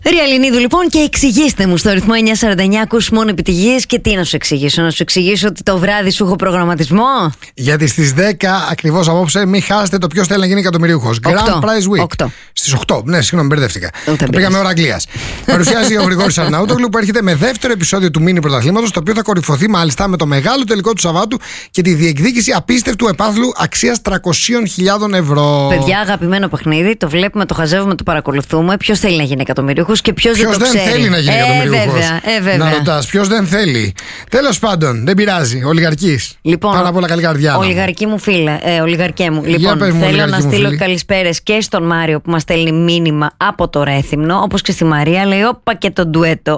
Ριαλινίδου λοιπόν, και εξηγήστε μου στο ρυθμό 949. Ακούς μόνο επιτυχίες. Και τι να σου εξηγήσω? Να σου εξηγήσω ότι το βράδυ σου έχω προγραμματισμό. Γιατί στις 10 ακριβώς απόψε μην χάσετε το ποιος θέλει να γίνει εκατομμυρίουχος. Grand Prize Week. 8. Στις 8. Ναι, συγγνώμη, μπερδεύτηκα. Πήγαμε ώρα Αγγλίας. Παρουσιάζει ο Γρηγόρης Αρναούτογλου, που έρχεται με δεύτερο επεισόδιο του μίνι πρωταθλήματος, το οποίο θα κορυφωθεί μάλιστα με το μεγάλο τελικό του Σαββάτου και τη διεκδίκηση απίστευτου επάθλου αξίας 300.000 ευρώ. Παιδιά, αγαπημένο παιχνίδι. Το βλέπουμε, το χαζεύουμε, το παρακολουθούμε. Ποιος θέλει να γίνει εκατομμυρίουχος και ποιος δεν το ξέρει? Θέλει να γίνει εκατομμυρίουχος. Βέβαια. Να ρωτάς, ποιος δεν θέλει? Τέλος πάντων, δεν πειράζει. Ολιγαρκής. Λοιπόν, πάνω απ' όλα καλή καρδιά. Ολιγαρκή μου φίλε, ολιγαρκέ μου. Λοιπόν, θέλω να στείλω καλησπέρες και στον Μάριο που μας στέλνει μήνυμα από το Ρέθυμνο, όπως και στη Μαρία. Λέει όπα και το ντουέτο.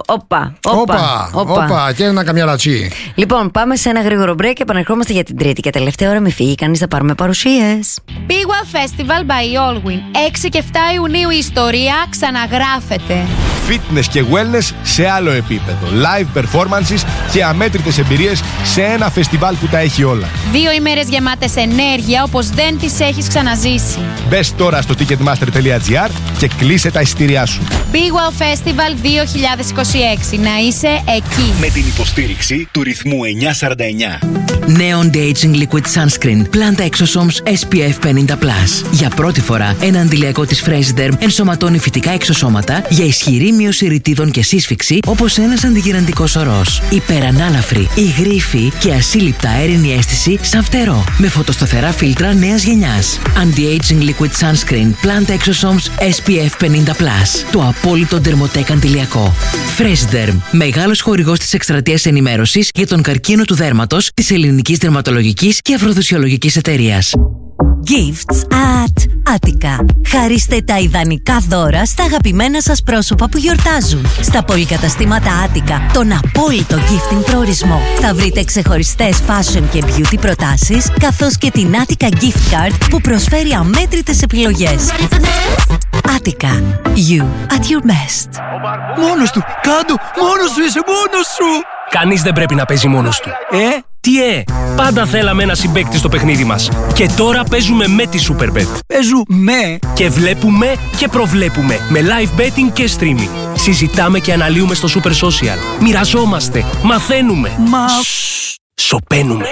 Όπα. Και ένα καμιαρατσί. Λοιπόν, πάμε σε ένα γρήγορο break και επανερχόμαστε για την τρίτη και τελευταία ώρα. Μη φύγει κανείς, θα πάρουμε παρουσίες. Big Festival by Allwyn. 6 και 7 Ιουνίου η ιστορία ξαναγράφεται. Fitness και wellness σε άλλο επίπεδο. Live performances και αμέτρητες εμπειρίες σε ένα φεστιβάλ που τα έχει όλα. 2 ημέρες γεμάτες ενέργεια όπως δεν τις έχεις ξαναζήσει. Μπες τώρα στο ticketmaster.gr και κλείσε τα εισιτήριά σου. Big Wow Festival 2026. Να είσαι εκεί. Με την υποστήριξη του ρυθμού 949. Νέο Anti-Aging Liquid Sunscreen Planta Exosomes SPF 50+. Για πρώτη φορά, ένα αντιλιακό της Freshderm ενσωματώνει φυτικά εξωσώματα για ισχυρή μείωση ρητίδων και σύσφυξη, όπως ένας αντιγυραντικός ορός. Υπερανάλαφρη, υγρήφη και ασύλληπτα αέρινη αίσθηση σαν φτερό. Με φωτοσταθερά φίλτρα νέας γενιάς. Anti-Aging Liquid Sunscreen Planta Exosomes SPF 50+. Το απόλυτο ντερμοτέκ αντιλιακό. Freshderm, μεγάλος χορηγός της εκστρατείας ενημέρωσης για τον καρκίνο του δέρματος της Ελληνικής Δερματολογικής και Αφροδισιολογικής Εταιρείας. Gifts at Attica. Χαρίστε τα ιδανικά δώρα στα αγαπημένα σας πρόσωπα που γιορτάζουν. Στα πολυκαταστήματα Attica, τον απόλυτο gifting προορισμό. Θα βρείτε ξεχωριστές fashion και beauty προτάσεις, καθώς και την Attica Gift Card που προσφέρει αμέτρητες επιλογές. Attica. You at your best. Μόνος του! Κάντο! Μόνος σου είσαι! Μόνος σου! Κανείς δεν πρέπει να παίζει μόνος του. Τι πάντα θέλαμε ένα συμπαίκτη στο παιχνίδι μας. Και τώρα παίζουμε με τη Superbet. Παίζουμε! Και βλέπουμε και προβλέπουμε με live betting και streaming. Συζητάμε και αναλύουμε στο Super Social. Μοιραζόμαστε, μαθαίνουμε. Σωπαίνουμε.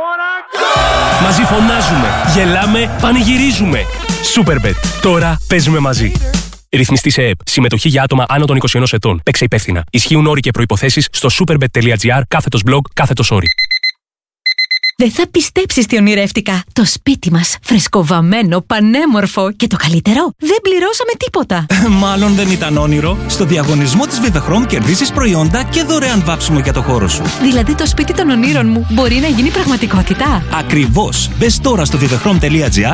Μαζί φωνάζουμε, γελάμε, πανηγυρίζουμε. Superbet. Τώρα παίζουμε μαζί. Ρυθμιστή σε ΕΕΠ. Συμμετοχή για άτομα άνω των 21 ετών. Παίξε υπεύθυνα. Ισχύουν όροι και προϋποθέσεις στο superbet.gr/blog/όροι. Δεν θα πιστέψεις τι ονειρεύτηκα. Το σπίτι μας, φρεσκοβαμμένο, πανέμορφο και το καλύτερο, δεν πληρώσαμε τίποτα. Μάλλον δεν ήταν όνειρο. Στο διαγωνισμό της Vivechrome κερδίσεις προϊόντα και δωρεάν βάψιμο για το χώρο σου. Δηλαδή το σπίτι των ονείρων μου μπορεί να γίνει πραγματικότητα. Ακριβώς. Μπες τώρα στο vivechrome.gr